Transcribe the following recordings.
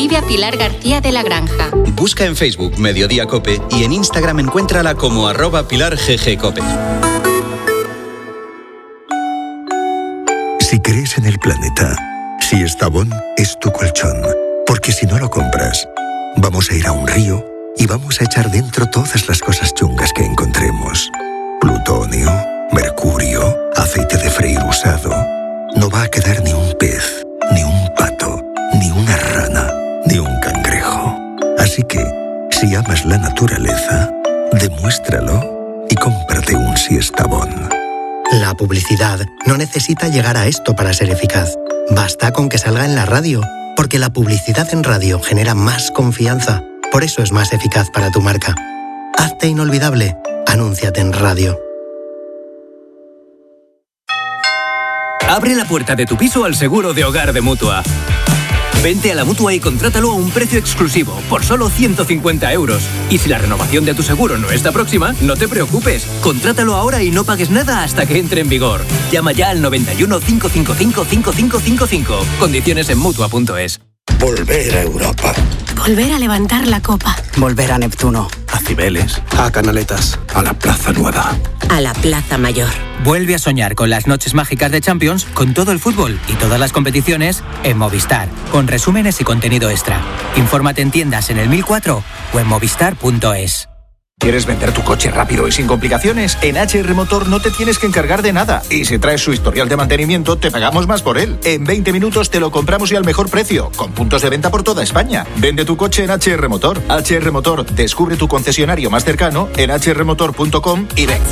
Vive a Pilar García de la Granja. Busca en Facebook Mediodía COPE y en Instagram encuéntrala como @PilarGGCope. Si crees en el planeta, Siestabón es tu colchón. Porque si no lo compras, vamos a ir a un río y vamos a echar dentro todas las cosas chungas que encontremos. Plutonio, mercurio, aceite de freír usado. No va a quedar ni un pez, ni un pato, ni una rana, ni un cangrejo. Así que, si amas la naturaleza, demuéstralo y cómprate un Siestabón. La publicidad no necesita llegar a esto para ser eficaz. Basta con que salga en la radio, porque la publicidad en radio genera más confianza. Por eso es más eficaz para tu marca. Hazte inolvidable. Anúnciate en radio. Abre la puerta de tu piso al seguro de hogar de Mutua. Vente a la Mutua y contrátalo a un precio exclusivo, por solo 150 €. Y si la renovación de tu seguro no está próxima, no te preocupes. Contrátalo ahora y no pagues nada hasta que entre en vigor. Llama ya al 91 555 5555. Condiciones en Mutua.es. Volver a Europa. Volver a levantar la copa. Volver a Neptuno. A Cibeles. A Canaletas. A la Plaza Nueva. A la Plaza Mayor. Vuelve a soñar con las noches mágicas de Champions, con todo el fútbol y todas las competiciones en Movistar, con resúmenes y contenido extra. Infórmate en tiendas en el 1004 o en movistar.es. ¿Quieres vender tu coche rápido y sin complicaciones? En HR Motor no te tienes que encargar de nada. Y si traes su historial de mantenimiento, te pagamos más por él. En 20 minutos te lo compramos y al mejor precio, con puntos de venta por toda España. Vende tu coche en HR Motor. HR Motor, descubre tu concesionario más cercano en hrmotor.com y ven.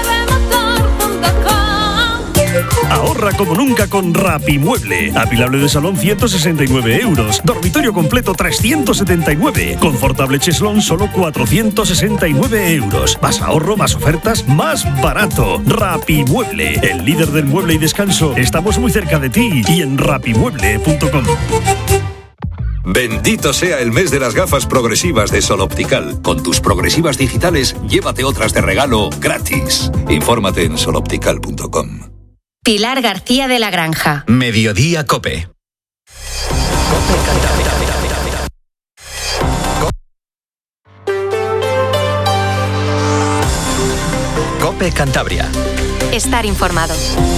Ahorra como nunca con Rapimueble. Apilable de salón 169 €. Dormitorio completo 379. Confortable cheslón solo 469 €. Más ahorro, más ofertas, más barato. Rapimueble, el líder del mueble y descanso. Estamos muy cerca de ti y en rapimueble.com. Bendito sea el mes de las gafas progresivas de Sol Optical. Con tus progresivas digitales, llévate otras de regalo gratis. Infórmate en soloptical.com. Pilar García de la Granja. Mediodía COPE. COPE Cantabria. Estar informado.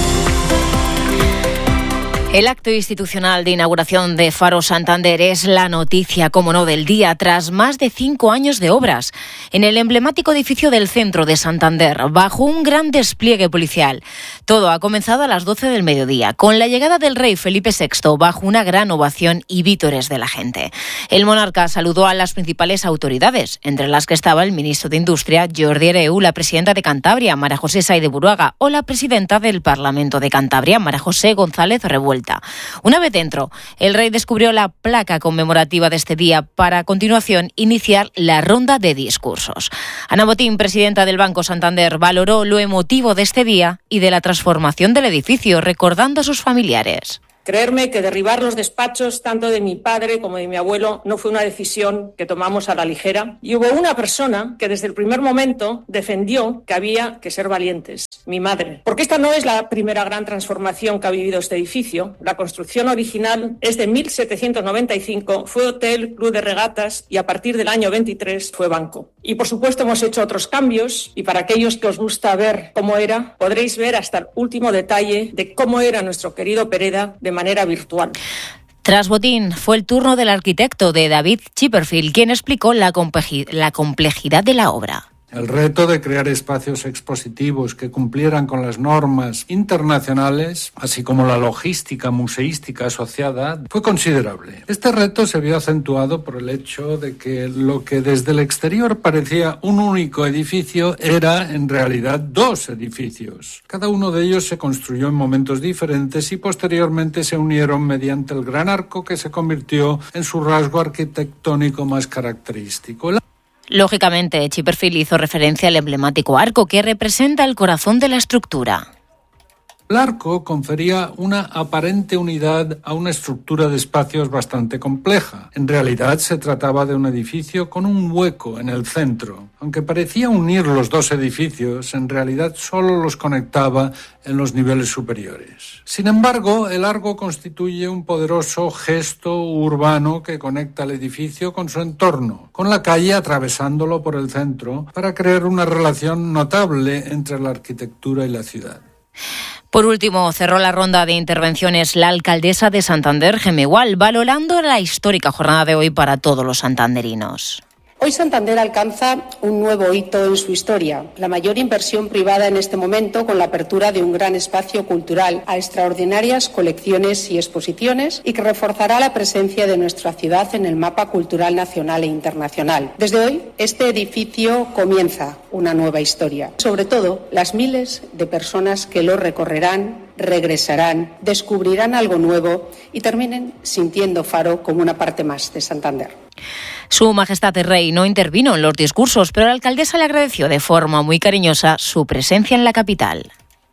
El acto institucional de inauguración de Faro Santander es la noticia, como no, del día, tras más de 5 años de obras. En el emblemático edificio del centro de Santander, bajo un gran despliegue policial. Todo ha comenzado a las 12 del mediodía, con la llegada del rey Felipe VI, bajo una gran ovación y vítores de la gente. El monarca saludó a las principales autoridades, entre las que estaba el ministro de Industria, Jordi Hereu, la presidenta de Cantabria, María José Sáez de Buruaga, o la presidenta del Parlamento de Cantabria, María José González Revuelta. Una vez dentro, el rey descubrió la placa conmemorativa de este día para, a continuación, iniciar la ronda de discursos. Ana Botín, presidenta del Banco Santander, valoró lo emotivo de este día y de la transformación del edificio, recordando a sus familiares. Creerme que derribar los despachos, tanto de mi padre como de mi abuelo, no fue una decisión que tomamos a la ligera. Y hubo una persona que desde el primer momento defendió que había que ser valientes, mi madre. Porque esta no es la primera gran transformación que ha vivido este edificio. La construcción original es de 1795, fue hotel, club de regatas y a partir del año 23 fue banco. Y por supuesto hemos hecho otros cambios y para aquellos que os gusta ver cómo era, podréis ver hasta el último detalle de cómo era nuestro querido Pereda de manera virtual. Tras Botín, fue el turno del arquitecto de David Chipperfield, quien explicó la complejidad de la obra. El reto de crear espacios expositivos que cumplieran con las normas internacionales, así como la logística museística asociada, fue considerable. Este reto se vio acentuado por el hecho de que lo que desde el exterior parecía un único edificio era en realidad 2 edificios. Cada uno de ellos se construyó en momentos diferentes y posteriormente se unieron mediante el gran arco que se convirtió en su rasgo arquitectónico más característico. Lógicamente, Chipperfield hizo referencia al emblemático arco que representa el corazón de la estructura. El arco confería una aparente unidad a una estructura de espacios bastante compleja. En realidad se trataba de un edificio con un hueco en el centro. Aunque parecía unir los dos edificios, en realidad solo los conectaba en los niveles superiores. Sin embargo, el arco constituye un poderoso gesto urbano que conecta el edificio con su entorno, con la calle atravesándolo por el centro, para crear una relación notable entre la arquitectura y la ciudad. Por último, cerró la ronda de intervenciones la alcaldesa de Santander, Gemma Gual, valorando la histórica jornada de hoy para todos los santanderinos. Hoy Santander alcanza un nuevo hito en su historia, la mayor inversión privada en este momento con la apertura de un gran espacio cultural a extraordinarias colecciones y exposiciones y que reforzará la presencia de nuestra ciudad en el mapa cultural nacional e internacional. Desde hoy, este edificio comienza una nueva historia. Sobre todo, las miles de personas que lo recorrerán, regresarán, descubrirán algo nuevo y terminen sintiendo Faro como una parte más de Santander. Su Majestad el Rey no intervino en los discursos, pero la alcaldesa le agradeció de forma muy cariñosa su presencia en la capital.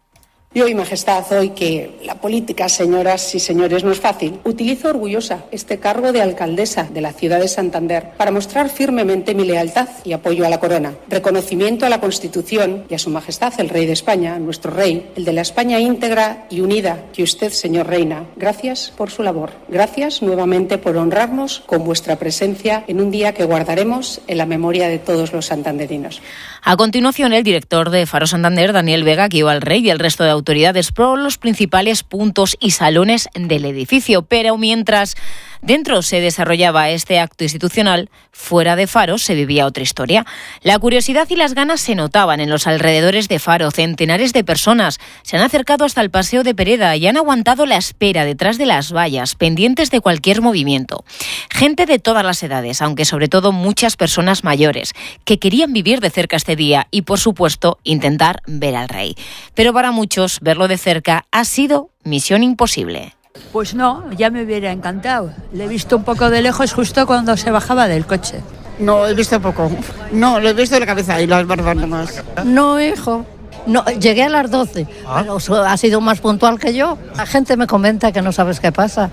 Y hoy, Majestad, hoy que la política, señoras y señores, no es fácil, utilizo orgullosa este cargo de alcaldesa de la ciudad de Santander para mostrar firmemente mi lealtad y apoyo a la corona, reconocimiento a la Constitución y a Su Majestad el Rey de España, nuestro rey, el de la España íntegra y unida que usted, señor Reina. Gracias por su labor. Gracias nuevamente por honrarnos con vuestra presencia en un día que guardaremos en la memoria de todos los santanderinos. A continuación, el director de Faro Santander, Daniel Vega, guió al rey y el resto de autoridades por los principales puntos y salones del edificio. Pero mientras dentro se desarrollaba este acto institucional, fuera de Faro se vivía otra historia. La curiosidad y las ganas se notaban en los alrededores de Faro. Centenares de personas se han acercado hasta el Paseo de Pereda y han aguantado la espera detrás de las vallas, pendientes de cualquier movimiento. Gente de todas las edades, aunque sobre todo muchas personas mayores, que querían vivir de cerca este día y, por supuesto, intentar ver al rey. Pero para muchos, verlo de cerca ha sido misión imposible. Pues no, ya me hubiera encantado. Le he visto un poco de lejos justo cuando se bajaba del coche. No, he visto poco. No, lo he visto de la cabeza y las barbas nomás. No, hijo. No, llegué a las 12, pero ha sido más puntual que yo. La gente me comenta que no sabes qué pasa,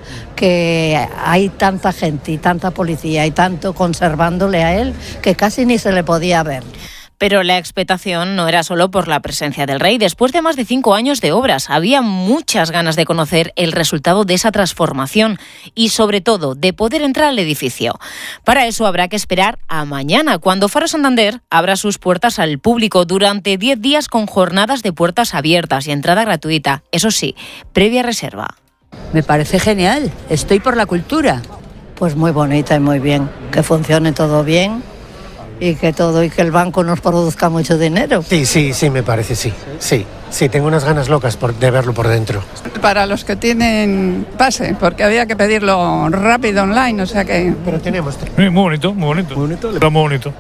que hay tanta gente y tanta policía y tanto conservándole a él que casi ni se le podía ver. Pero la expectación no era solo por la presencia del rey. Después de más de 5 años de obras, había muchas ganas de conocer el resultado de esa transformación y, sobre todo, de poder entrar al edificio. Para eso habrá que esperar a mañana, cuando Faro Santander abra sus puertas al público durante 10 días con jornadas de puertas abiertas y entrada gratuita. Eso sí, previa reserva. Me parece genial. Estoy por la cultura. Pues muy bonita y muy bien. Que funcione todo bien. Y que el banco nos produzca mucho dinero. Sí, me parece, sí, tengo unas ganas locas de verlo por dentro. Para los que tienen pase, porque había que pedirlo rápido online, o sea que... Pero tenemos... Muy bonito. Está muy bonito.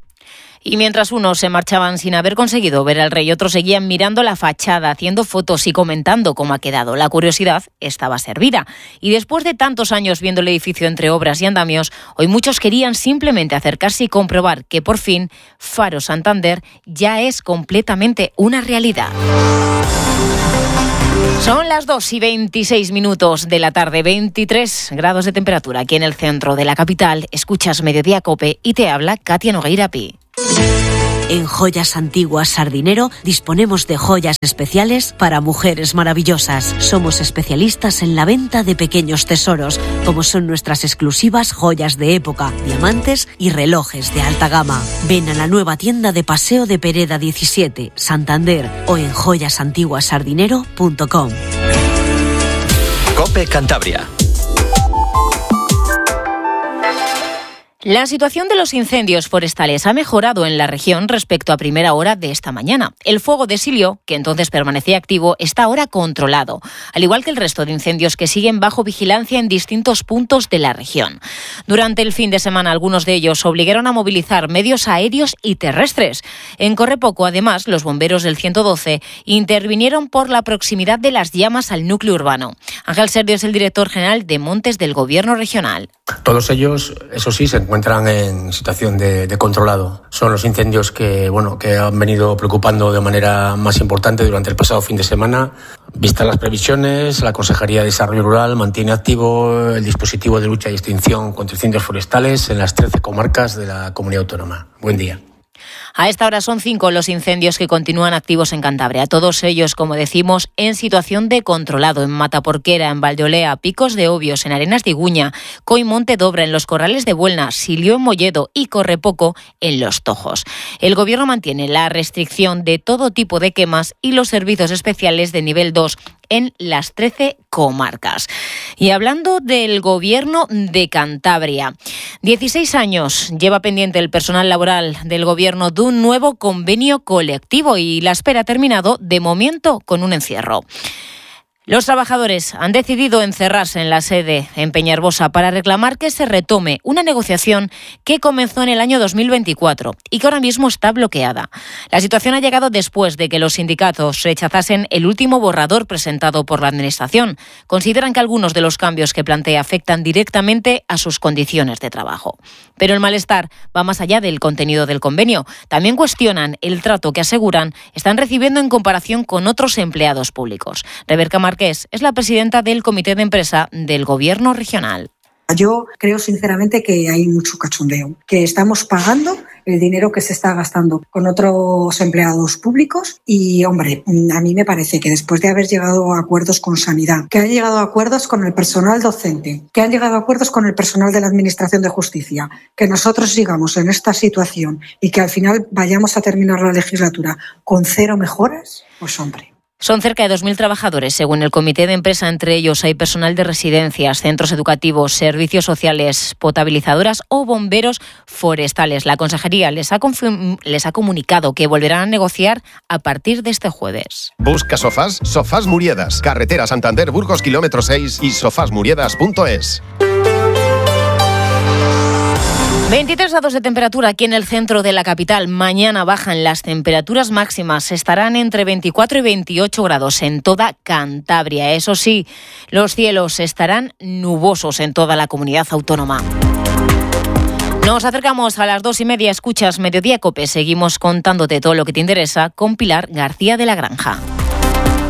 Y mientras unos se marchaban sin haber conseguido ver al rey, otros seguían mirando la fachada, haciendo fotos y comentando cómo ha quedado. La curiosidad estaba servida. Y después de tantos años viendo el edificio entre obras y andamios, hoy muchos querían simplemente acercarse y comprobar que por fin Faro Santander ya es completamente una realidad. Son las 2:26 de la tarde, 23 grados de temperatura aquí en el centro de la capital. Escuchas Mediodía COPE y te habla Katia Nogueira Pi. En Joyas Antiguas Sardinero disponemos de joyas especiales para mujeres maravillosas. Somos especialistas en la venta de pequeños tesoros, como son nuestras exclusivas joyas de época, diamantes y relojes de alta gama. Ven a la nueva tienda de Paseo de Pereda 17, Santander, o en joyasantiguasardinero.com. COPE Cantabria. La situación de los incendios forestales ha mejorado en la región respecto a primera hora de esta mañana. El fuego de Silio, que entonces permanecía activo, está ahora controlado, al igual que el resto de incendios que siguen bajo vigilancia en distintos puntos de la región. Durante el fin de semana, algunos de ellos obligaron a movilizar medios aéreos y terrestres. En Correpoco, además, los bomberos del 112 intervinieron por la proximidad de las llamas al núcleo urbano. Ángel Serdio es el director general de Montes del Gobierno Regional. Todos ellos, eso sí, se encuentran en situación de controlado. Son los incendios que han venido preocupando de manera más importante durante el pasado fin de semana. Vistas las previsiones, la Consejería de Desarrollo Rural mantiene activo el dispositivo de lucha y extinción contra incendios forestales en las 13 comarcas de la Comunidad Autónoma. Buen día. A esta hora son 5 los incendios que continúan activos en Cantabria. Todos ellos, como decimos, en situación de controlado. En Mataporquera, en Valdeolea, Picos de Obios, en Arenas de Iguña, Coimonte d'Obra, en los Corrales de Buelna, Silió en Molledo y Correpoco en Los Tojos. El Gobierno mantiene la restricción de todo tipo de quemas y los servicios especiales de nivel 2 en las 13 comarcas. Y hablando del Gobierno de Cantabria, 16 años lleva pendiente el personal laboral del Gobierno de un nuevo convenio colectivo y la espera ha terminado de momento con un encierro. Los trabajadores han decidido encerrarse en la sede en Peñarbosa para reclamar que se retome una negociación que comenzó en el año 2024 y que ahora mismo está bloqueada. La situación ha llegado después de que los sindicatos rechazasen el último borrador presentado por la Administración. Consideran que algunos de los cambios que plantea afectan directamente a sus condiciones de trabajo. Pero el malestar va más allá del contenido del convenio. También cuestionan el trato que aseguran están recibiendo en comparación con otros empleados públicos. Rebeca Marqués es la presidenta del Comité de Empresa del Gobierno Regional. Yo creo sinceramente que hay mucho cachondeo, que estamos pagando el dinero que se está gastando con otros empleados públicos y, hombre, a mí me parece que después de haber llegado a acuerdos con Sanidad, que han llegado a acuerdos con el personal docente, que han llegado a acuerdos con el personal de la Administración de Justicia, que nosotros sigamos en esta situación y que al final vayamos a terminar la legislatura con 0 mejoras, pues hombre. Son cerca de 2.000 trabajadores, según el Comité de Empresa. Entre ellos hay personal de residencias, centros educativos, servicios sociales, potabilizadoras o bomberos forestales. La Consejería les ha comunicado que volverán a negociar a partir de este jueves. Busca sofás, Sofás Muriedas, carretera Santander Burgos kilómetro 6 y sofasmuriedas.es. 23 grados de temperatura aquí en el centro de la capital. Mañana bajan las temperaturas máximas. Estarán entre 24 y 28 grados en toda Cantabria. Eso sí, los cielos estarán nubosos en toda la comunidad autónoma. Nos acercamos a las 2:30. Escuchas Mediodía COPE. Seguimos contándote todo lo que te interesa con Pilar García de la Granja.